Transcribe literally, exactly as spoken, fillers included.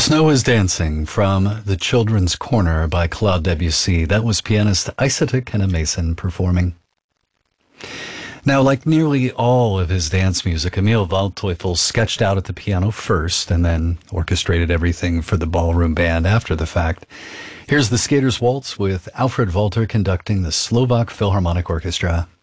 Snow is Dancing from The Children's Corner by Claude Debussy. That was pianist Isata Kenna Mason performing. Now, like nearly all of his dance music, Emil Waldteufel sketched out at the piano first and then orchestrated everything for the ballroom band after the fact. Here's the Skater's Waltz with Alfred Walter conducting the Slovak Philharmonic Orchestra.